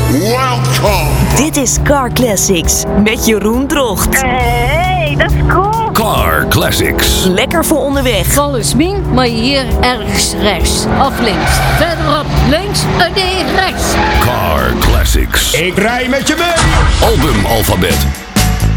Welcome. Dit is Car Classics met Jeroen Drocht. Hey, dat is cool. Car Classics. Lekker voor onderweg. Volgens mij, maar hier ergens rechts. Of links. Verderop links en nee rechts. Car Classics. Ik rij met je mee. Albumalfabet.